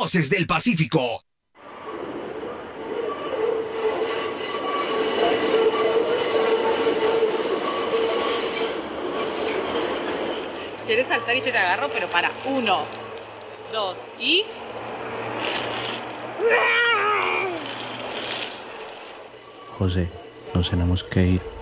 Voces del Pacífico. ¿Quieres saltar y yo te agarro? Pero para 1, 2 y... José, nos tenemos que ir.